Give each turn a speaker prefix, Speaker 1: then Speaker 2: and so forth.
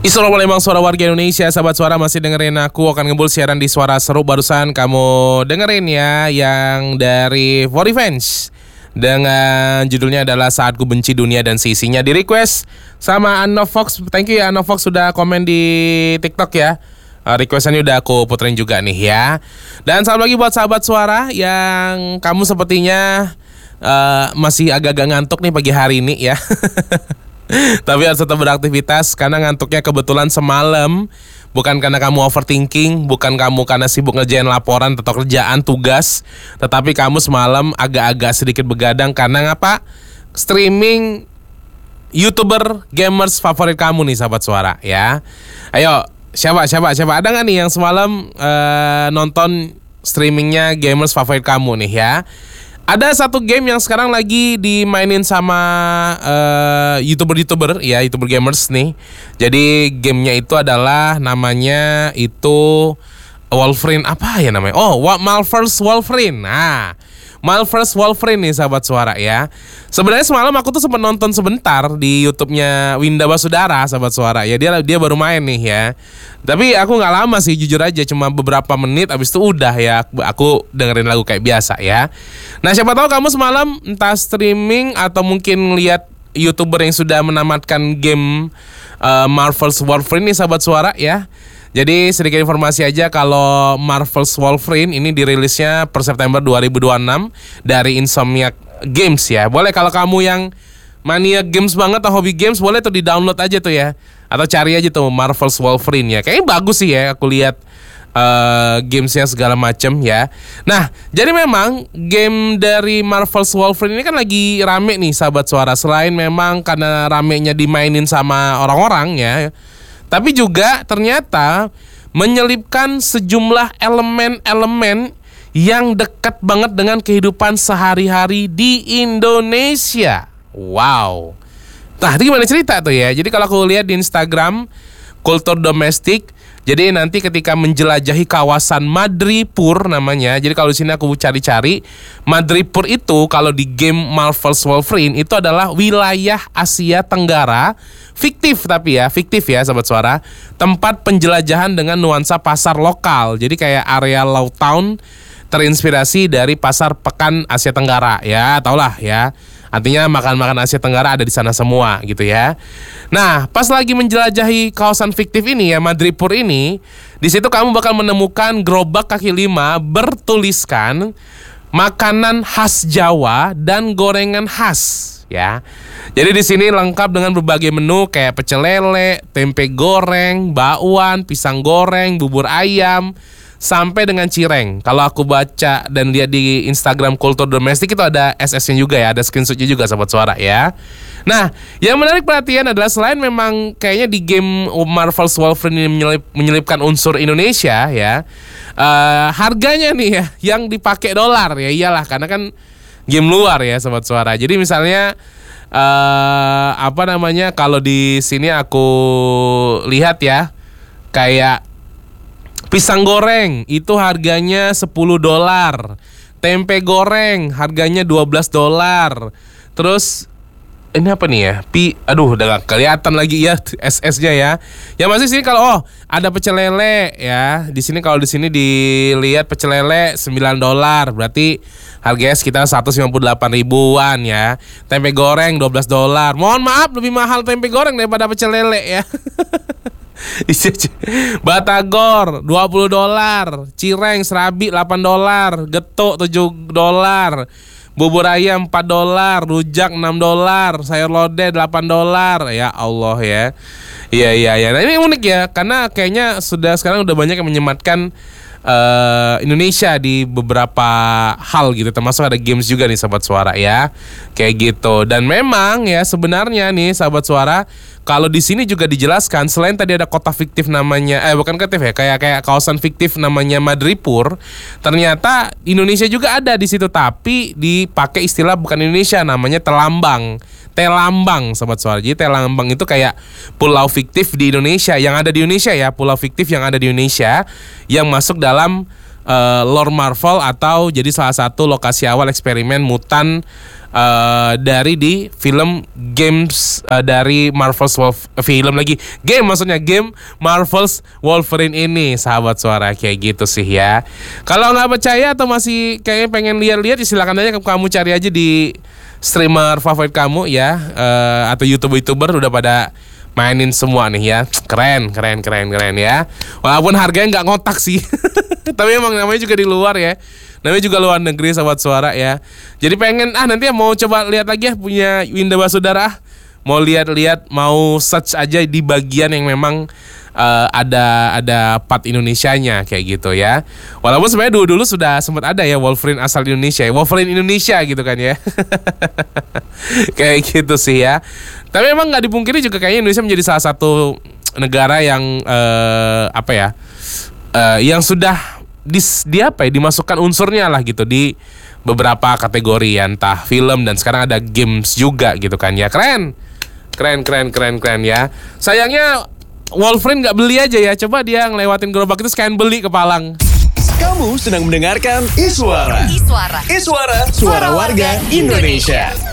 Speaker 1: Suara Palembang, suara warga Indonesia. Sahabat Suara masih dengerin aku akan ngebul siaran di Suara Seru. Barusan kamu dengerin ya yang dari For Revenge dengan judulnya adalah Saat Ku Benci Dunia dan Seisinya, di request sama Anno Fox. Thank you ya Anno Fox sudah komen di TikTok ya. Requestannya udah aku puterin juga nih ya. Dan selamat lagi buat sahabat Suara yang kamu sepertinya masih agak-agak ngantuk nih pagi hari ini ya. Tapi harus tetap beraktivitas karena ngantuknya kebetulan semalam. Bukan karena kamu overthinking, bukan kamu karena sibuk ngerjain laporan atau kerjaan tugas, tetapi kamu semalam agak-agak sedikit begadang karena ngapa? Streaming YouTuber gamers favorit kamu nih sahabat Suara ya. Ayo, siapa ada nggak nih yang semalam nonton streamingnya gamers favorit kamu nih ya? Ada satu game yang sekarang lagi dimainin sama YouTuber ya, YouTuber gamers nih. Jadi gamenya itu adalah namanya itu Wolverine, apa ya namanya? Oh, Marvel's Wolverine. Nah, Marvel's Wolverine nih sahabat Suara ya. Sebenarnya semalam aku tuh sempat nonton sebentar di YouTube-nya Winda Basudara sahabat Suara ya. Dia baru main nih ya. Tapi aku nggak lama sih jujur aja, cuma beberapa menit abis itu udah ya aku dengerin lagu kayak biasa ya. Nah, siapa tahu kamu semalam entah streaming atau mungkin lihat YouTuber yang sudah menamatkan game Marvel's Wolverine nih sahabat Suara ya. Jadi sedikit informasi aja kalau Marvel's Wolverine ini dirilisnya per September 2026 dari Insomniac Games ya. Boleh kalau kamu yang mania games banget atau hobi games, boleh tuh di-download aja tuh ya. Atau cari aja tuh Marvel's Wolverine ya. Kayaknya bagus sih ya, aku lihat gamesnya segala macem ya. Nah, jadi memang game dari Marvel's Wolverine ini kan lagi rame nih sahabat Suara. Selain memang karena ramenya dimainin sama orang-orang ya, tapi juga ternyata menyelipkan sejumlah elemen-elemen yang dekat banget dengan kehidupan sehari-hari di Indonesia. Wow. Nah, itu gimana cerita tuh ya? Jadi kalau aku lihat di Instagram Kultur Domestik, jadi nanti ketika menjelajahi kawasan Madripur namanya. Jadi kalau di sini aku cari-cari, Madripur itu kalau di game Marvel's Wolverine itu adalah wilayah Asia Tenggara, fiktif ya sahabat Suara. Tempat penjelajahan dengan nuansa pasar lokal. Jadi kayak area Law Town terinspirasi dari pasar pekan Asia Tenggara ya, taulah ya. Artinya makan-makan Asia Tenggara ada di sana semua gitu ya. Nah, pas lagi menjelajahi kawasan fiktif ini ya, Madripur ini, di situ kamu bakal menemukan gerobak kaki lima bertuliskan makanan khas Jawa dan gorengan khas ya. Jadi di sini lengkap dengan berbagai menu kayak pecel lele, tempe goreng, bakwan, pisang goreng, bubur ayam, sampai dengan cireng. Kalau aku baca dan lihat di Instagram Kultur Domestik itu ada SS-nya juga ya, ada screenshotnya juga sahabat Suara ya. Nah, yang menarik perhatian adalah selain memang kayaknya di game Marvel's Wolverine ini menyelipkan unsur Indonesia ya, harganya nih ya yang dipakai dolar ya, iyalah karena kan game luar ya sahabat Suara. Jadi misalnya kalau di sini aku lihat ya, kayak pisang goreng itu harganya $10. Tempe goreng harganya $12. Terus ini apa nih ya? Udah gak kelihatan lagi ya SS-nya ya. Ya masih sini kalau ada pecel lele ya. Di sini kalau di sini dilihat pecel lele $9, berarti harganya sekitar 158 ribuan ya. Tempe goreng $12. Mohon maaf, lebih mahal tempe goreng daripada pecel lele ya. Batagor $20, cireng serabi $8, getuk $7, bubur ayam $4, rujak $6, sayur lodeh $8. Ya Allah ya. Iya. Nah, ini unik ya karena kayaknya sekarang udah banyak yang menyematkan Indonesia di beberapa hal gitu, termasuk ada games juga nih sahabat Suara ya, kayak gitu. Dan memang ya sebenarnya nih sahabat Suara, kalau di sini juga dijelaskan selain tadi ada kota fiktif namanya bukan fiktif ya, kayak kawasan fiktif namanya Madripur, ternyata Indonesia juga ada di situ, tapi dipakai istilah bukan Indonesia, namanya Telambang sobat Suara. Jadi Telambang itu kayak pulau fiktif di Indonesia yang ada di Indonesia ya, pulau fiktif yang ada di Indonesia yang masuk dalam lore Marvel atau jadi salah satu lokasi awal eksperimen mutan dari di film games dari Marvel's film lagi game, maksudnya game Marvel's Wolverine ini, sahabat suara, kayak gitu sih ya. Kalau nggak percaya atau masih kayaknya pengen lihat-lihat, silakan aja kamu cari aja di streamer favorit kamu ya, atau youtuber udah pada mainin semua nih ya. Keren ya. Walaupun harganya nggak ngotak sih. Tapi emang namanya juga di luar ya. Namanya juga luar negeri, sahabat suara ya. Jadi pengen nanti mau coba lihat lagi ya punya Winda Basudara. Mau lihat-lihat, mau search aja di bagian yang memang ada part Indonesianya kayak gitu ya. Walaupun sebenarnya dulu sudah sempat ada ya Wolverine asal Indonesia, Wolverine Indonesia gitu kan ya. Kayak gitu sih ya. Tapi emang nggak dipungkiri juga kayaknya Indonesia menjadi salah satu negara yang yang sudah dimasukkan unsurnya lah gitu di beberapa kategori ya, entah film dan sekarang ada games juga gitu kan ya. Keren ya. Sayangnya Wolverine nggak beli aja ya. Coba dia ngelewatin gerobak itu sekalian beli ke Palang.
Speaker 2: Kamu sedang mendengarkan Iswara. Suara warga Indonesia.